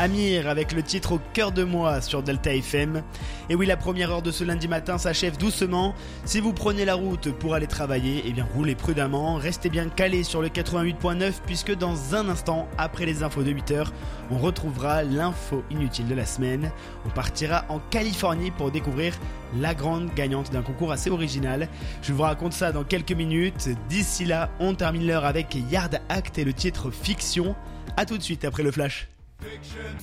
Amir avec le titre Au cœur de moi sur Delta FM. Et oui, la première heure de ce lundi matin s'achève doucement. Si vous prenez la route pour aller travailler, eh bien roulez prudemment, restez bien calés sur le 88.9 puisque dans un instant, après les infos de 8h, on retrouvera l'info inutile de la semaine. On partira en Californie pour découvrir la grande gagnante d'un concours assez original. Je vous raconte ça dans quelques minutes. D'ici là, on termine l'heure avec Yard Act et le titre Fiction. A tout de suite après le flash. Fiction.